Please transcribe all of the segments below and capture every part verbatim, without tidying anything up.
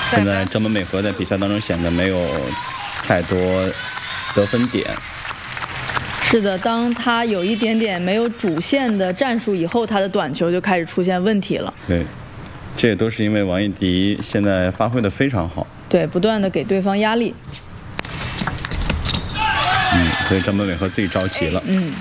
现在张本美和在比赛当中显得没有太多得分点。 是的，当他有一点点没有主线的战术以后，他的短球就开始出现问题了。 对，这也都是因为王艺迪现在发挥得非常好。 对，不断的给对方压力。 嗯，所以张本美和自己着急了。 嗯。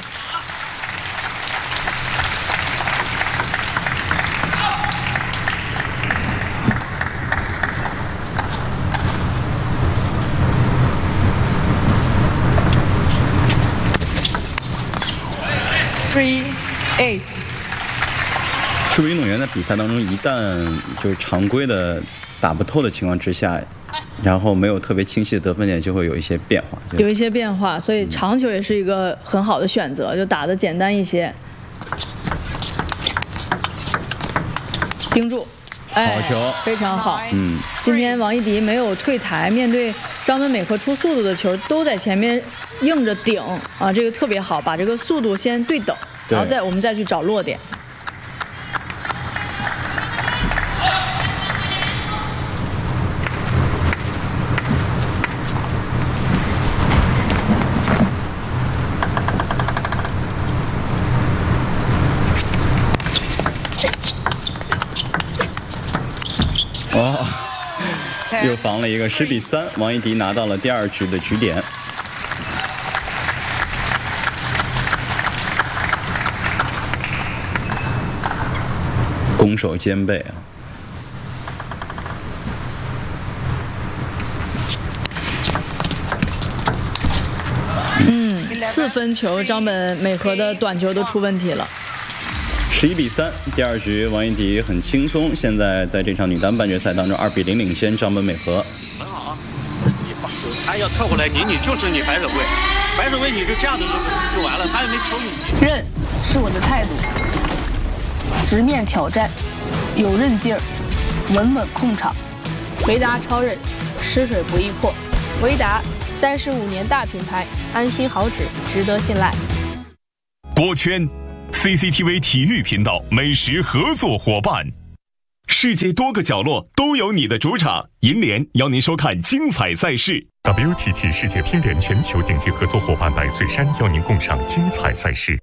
Three, eight。 是不是运动员在比赛当中，一旦就是常规的打不透的情况之下，然后没有特别清晰的得分点，就会有一些变化。 有一些变化，所以长球也是一个很好的选择，就打得简单一些。盯住， 哎，好球， 非常好。 嗯， 今天王艺迪没有退台，面对张本美和出速度的球，都在前面硬着顶啊，这个特别好，把这个速度先对等，然后再我们再去找落点。 哦，又防了一个十比三，王艺迪拿到了第二局的局点。攻守兼备啊！ 嗯，四分球，张本美和的短球都出问题了。 十一比三，第二局王艺迪很轻松，现在在这场女单半决赛当中二比零领先张本美和。 很好啊，你把他要跳过来拧你，就是你白手位，白手位你就架着就就完了，他也没求你。 韧是我的态度，直面挑战，有韧劲儿，稳稳控场。维达超韧，吃水不易破。维达三十五年大品牌，安心好纸，值得信赖。 锅圈 C C T V 体育频道美食合作伙伴，世界多个角落都有你的主场。银联邀您收看精彩赛事。 W T T 世界乒联全球顶级合作伙伴百岁山邀您共赏精彩赛事。